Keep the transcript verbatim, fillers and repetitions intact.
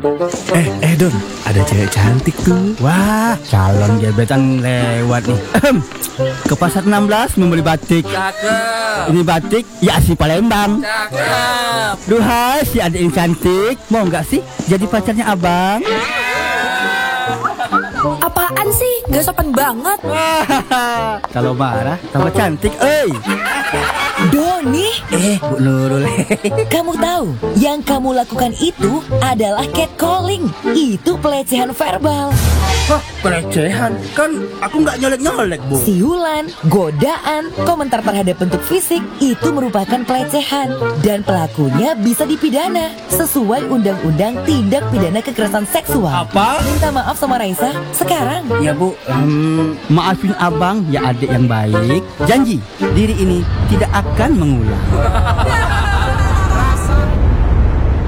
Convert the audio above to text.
Eh, eh Don, ada cewek cantik tuh. Wah, calon gebetan lewat nih. Ahem. Ke pasar enam belas membeli batik. Cakep. Ini batik ya asli Palembang. Cakep. Duhai si adik yang cantik, mau nggak sih jadi pacarnya abang? Apaan sih? Gak sopan banget. Kalau marah tambah cantik, eh. Doni, Eh, Bu Nurul. kamu tahu yang kamu lakukan itu adalah catcalling. Itu pelecehan verbal. Hah, pelecehan? Kan aku nggak nyolek-nyolek, Bu. Siulan, godaan, komentar terhadap bentuk fisik itu merupakan pelecehan dan pelakunya bisa dipidana sesuai Undang-Undang Tindak Pidana Kekerasan Seksual. Apa? Minta maaf sama Raisa sekarang. Ya Bu, em, maafin abang ya adik yang baik. Janji, diri ini tidak akan mengulang.